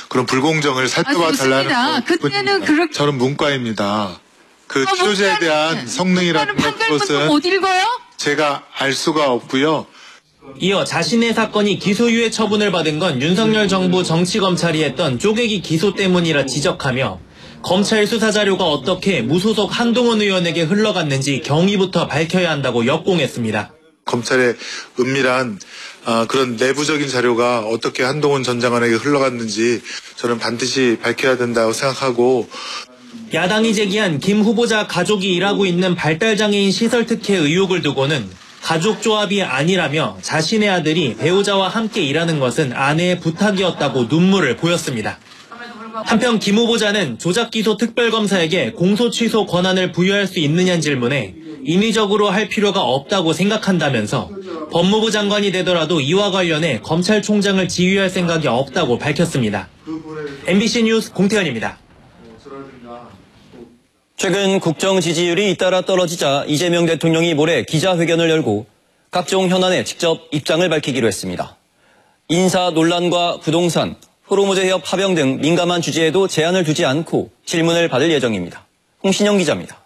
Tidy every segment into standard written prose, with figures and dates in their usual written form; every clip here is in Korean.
그런 불공정을 살펴봐 달라는 그때는 그렇게 저는 문과입니다. 그 치료제에 대한 성능이라는 것은 못 읽어요? 제가 알 수가 없고요. 이어 자신의 사건이 기소유예 처분을 받은 건 윤석열 정부 정치검찰이 했던 쪼개기 기소 때문이라 지적하며 검찰 수사 자료가 어떻게 무소속 한동훈 의원에게 흘러갔는지 경위부터 밝혀야 한다고 역공했습니다. 검찰의 은밀한 그런 내부적인 자료가 어떻게 한동훈 전 장관에게 흘러갔는지 저는 반드시 밝혀야 된다고 생각하고, 야당이 제기한 김 후보자 가족이 일하고 있는 발달장애인 시설 특혜 의혹을 두고는 가족조합이 아니라며 자신의 아들이 배우자와 함께 일하는 것은 아내의 부탁이었다고 눈물을 보였습니다. 한편 김 후보자는 조작기소 특별검사에게 공소 취소 권한을 부여할 수 있느냐는 질문에 인위적으로 할 필요가 없다고 생각한다면서 법무부 장관이 되더라도 이와 관련해 검찰총장을 지휘할 생각이 없다고 밝혔습니다. MBC 뉴스 공태현입니다. 최근 국정 지지율이 잇따라 떨어지자 이재명 대통령이 모레 기자회견을 열고 각종 현안에 직접 입장을 밝히기로 했습니다. 인사 논란과 부동산, 호르무즈 해협 파병 등 민감한 주제에도 제한을 두지 않고 질문을 받을 예정입니다. 홍신영 기자입니다.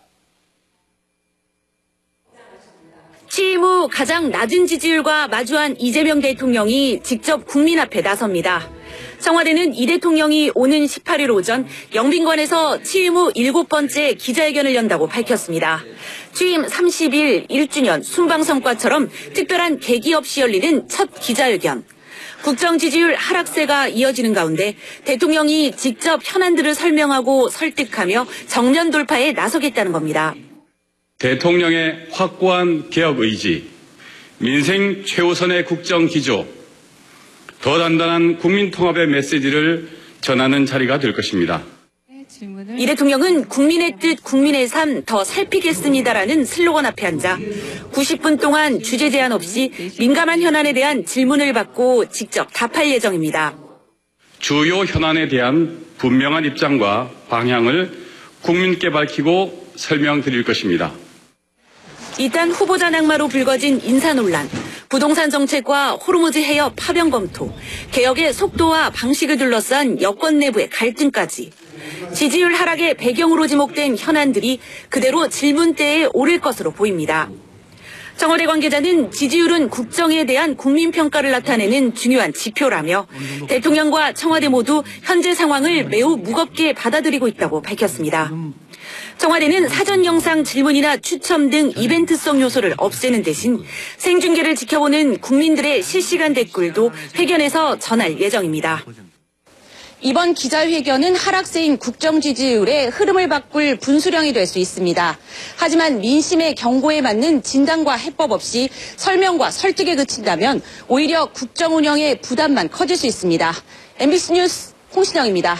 취임 후 가장 낮은 지지율과 마주한 이재명 대통령이 직접 국민 앞에 나섭니다. 청와대는 이 대통령이 오는 18일 오전 영빈관에서 취임 후 7번째 기자회견을 연다고 밝혔습니다. 취임 30일 1주년 순방성과처럼 특별한 계기 없이 열리는 첫 기자회견. 국정 지지율 하락세가 이어지는 가운데 대통령이 직접 현안들을 설명하고 설득하며 정면 돌파에 나서겠다는 겁니다. 대통령의 확고한 개혁 의지, 민생 최우선의 국정 기조, 더 단단한 국민 통합의 메시지를 전하는 자리가 될 것입니다. 이 대통령은 국민의 뜻, 국민의 삶 더 살피겠습니다라는 슬로건 앞에 앉아 90분 동안 주제 제한 없이 민감한 현안에 대한 질문을 받고 직접 답할 예정입니다. 주요 현안에 대한 분명한 입장과 방향을 국민께 밝히고 설명드릴 것입니다. 일단 후보자 낙마로 불거진 인사 논란, 부동산 정책과 호르무즈 해협 파병 검토, 개혁의 속도와 방식을 둘러싼 여권 내부의 갈등까지 지지율 하락의 배경으로 지목된 현안들이 그대로 질문대에 오를 것으로 보입니다. 청와대 관계자는 지지율은 국정에 대한 국민평가를 나타내는 중요한 지표라며 대통령과 청와대 모두 현재 상황을 매우 무겁게 받아들이고 있다고 밝혔습니다. 청와대는 사전 영상 질문이나 추첨 등 이벤트성 요소를 없애는 대신 생중계를 지켜보는 국민들의 실시간 댓글도 회견에서 전할 예정입니다. 이번 기자회견은 하락세인 국정 지지율의 흐름을 바꿀 분수령이 될 수 있습니다. 하지만 민심의 경고에 맞는 진단과 해법 없이 설명과 설득에 그친다면 오히려 국정 운영의 부담만 커질 수 있습니다. MBC 뉴스 홍신영입니다.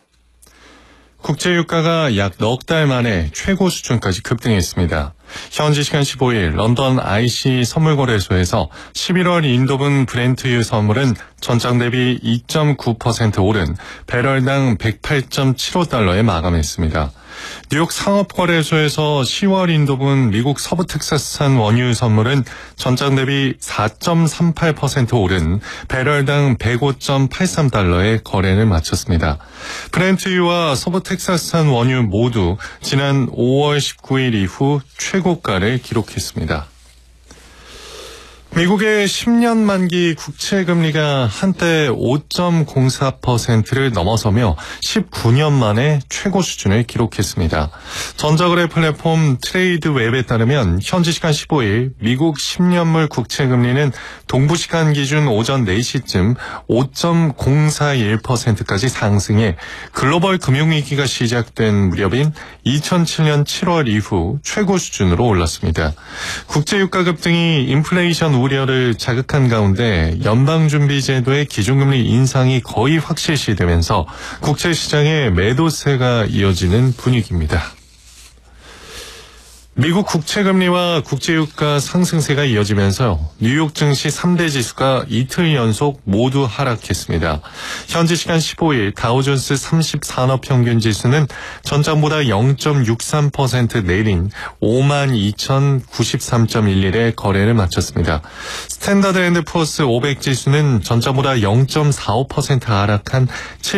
국제유가가 약 넉 달 만에 최고 수준까지 급등했습니다. 현지 시간 15일 런던 IC 선물거래소에서 11월 인도분 브렌트유 선물은 전장 대비 2.9% 오른 배럴당 108.75달러에 마감했습니다. 뉴욕 상업거래소에서 10월 인도분 미국 서부 텍사스산 원유 선물은 전장 대비 4.38% 오른 배럴당 105.83달러에 거래를 마쳤습니다. 브렌트유와 서부 텍사스산 원유 모두 지난 5월 19일 이후 최고가를 기록했습니다. 미국의 10년 만기 국채금리가 한때 5.04%를 넘어서며 19년 만에 최고 수준을 기록했습니다. 전자거래 플랫폼 트레이드웹에 따르면 현지 시간 15일 미국 10년물 국채금리는 동부시간 기준 오전 4시쯤 5.041%까지 상승해 글로벌 금융위기가 시작된 무렵인 2007년 7월 이후 최고 수준으로 올랐습니다. 국제유가 급등이 인플레이션 우려를 자극한 가운데 연방준비제도의 기준금리 인상이 거의 확실시되면서 국채시장에 매도세가 이어지는 분위기입니다. 미국 국채금리와 국제유가 상승세가 이어지면서 뉴욕 증시 3대 지수가 이틀 연속 모두 하락했습니다. 현지 시간 15일 다우존스 30산업평균지수는 전장보다 0.63% 내린 52,093.11에 거래를 마쳤습니다. 스탠다드 앤드 푸어스 500지수는 전장보다 0.45% 하락한